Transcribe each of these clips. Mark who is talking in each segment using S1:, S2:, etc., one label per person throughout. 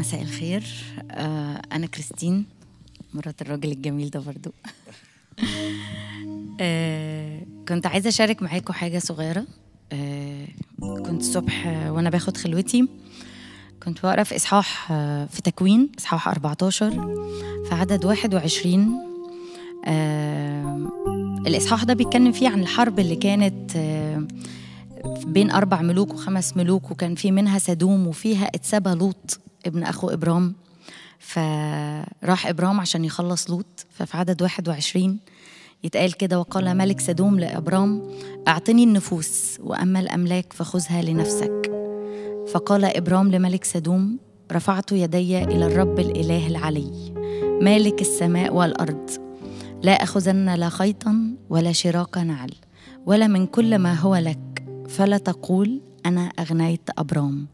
S1: مساء الخير. أنا كريستين، مرات الراجل الجميل ده برضو. كنت عايزة أشارك معاكم حاجة صغيرة. كنت الصبح وأنا باخد خلوتي كنت بقرأ في إصحاح في تكوين إصحاح 14 في عدد 21. الإصحاح ده بيتكلم فيه عن الحرب اللي كانت بين 4 ملوك و5 ملوك، وكان في منها سدوم وفيها اتسبى لوط ابن أخو إبرام. فراح إبرام عشان يخلص لوط. ففي عدد 21 يتقال كده: وقال ملك سدوم لإبرام: أعطني النفوس، وأما الأملاك فخذها لنفسك. فقال إبرام لملك سدوم: رفعت يدي إلى الرب الإله العلي مالك السماء والأرض، لا أخذن لا خيطا ولا شراك نعل ولا من كل ما هو لك، فلا تقول أنا أغنيت أبرام.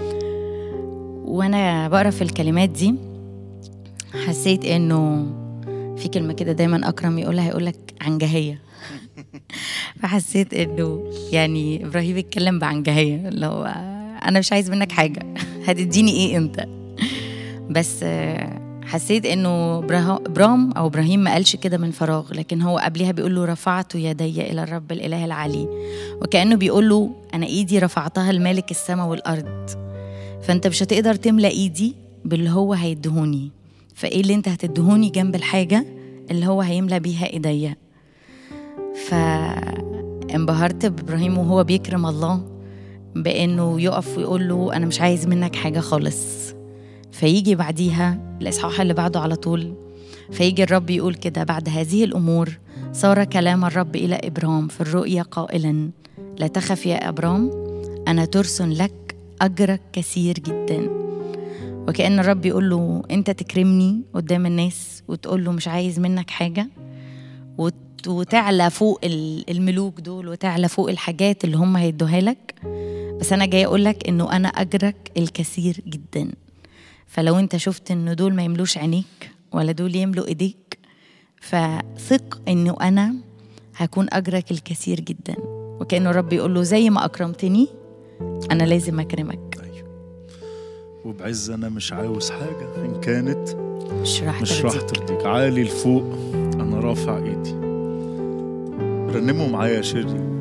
S1: وأنا بقرأ في الكلمات دي حسيت إنه في كلمة كده دايما أكرم يقولها، يقولك عنجهية. فحسيت إنه يعني إبراهيم اتكلم بعنجهية، لو أنا مش عايز منك حاجة، هتديني إيه أنت؟ بس حسيت إنه إبراهيم ما قالش كده من فراغ، لكن هو قبلها بيقول له: رفعت يدي إلى الرب الإله العلي، وكأنه بيقول له: أنا إيدي رفعتها لمالك السماء والأرض، فأنت مش هتقدر تملأ إيدي باللي هو هيدهوني، فإيه اللي أنت هتدهوني جنب الحاجة اللي هو هيملأ بيها إيديا؟ فانبهرت بإبراهيم وهو بيكرم الله بأنه يقف ويقول له: أنا مش عايز منك حاجة خالص. فيجي بعديها الإصحاح اللي بعده على طول، فيجي الرب يقول كده: بعد هذه الأمور صار كلام الرب إلى إبرام في الرؤيا قائلا: لا تخف يا إبرام، أنا ترس لك أجرك كثير جدا. وكأن الرب يقول له: أنت تكرمني قدام الناس وتقول له مش عايز منك حاجة، وتعلى فوق الملوك دول وتعلى فوق الحاجات اللي هم هيدوها لك، بس أنا جاي أقول لك إنه أنا أجرك الكثير جدا. فلو أنت شفت إنه دول ما يملوش عينيك ولا دول يملوا إيديك، فثق إنه أنا هكون أجرك الكثير جدا. وكأنه الرب يقول له: زي ما أكرمتني أنا لازم أكرمك.
S2: وبعز أنا مش عاوز حاجة إن كانت
S1: مش راح
S2: ترضيك. عالي لفوق أنا رافع إيدي. رنموا معايا شيري.